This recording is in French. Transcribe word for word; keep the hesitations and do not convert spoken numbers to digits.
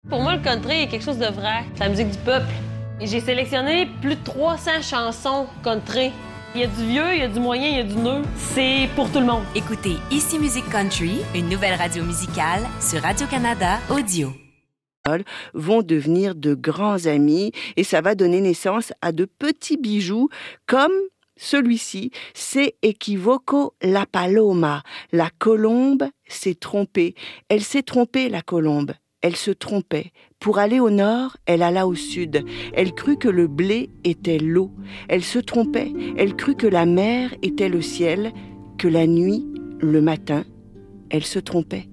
Pour moi, le country est quelque chose de vrai. C'est la musique du peuple. Et j'ai sélectionné plus de trois cents chansons country. Il y a du vieux, il y a du moyen, il y a du neuf. C'est pour tout le monde. Écoutez Ici Musique Country, une nouvelle radio musicale sur Radio-Canada Audio. Vont devenir de grands amis et ça va donner naissance à de petits bijoux comme celui-ci. C'est Equivoco la paloma. La colombe s'est trompée. Elle s'est trompée, la colombe. Elle se trompait. Pour aller au nord, elle alla au sud. Elle crut que le blé était l'eau. Elle se trompait. Elle crut que la mer était le ciel, que la nuit, le matin. Elle se trompait.